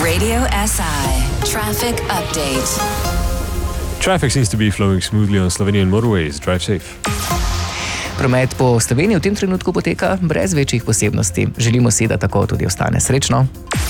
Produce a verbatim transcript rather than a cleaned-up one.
Radio S I Traffic Update. Traffic seems to be flowing smoothly on Slovenian motorways. Drive safe. Promet po Sloveniji v tem trenutku poteka brez večjih posebnosti. Želimo si, da tako tudi ostane. Srečno!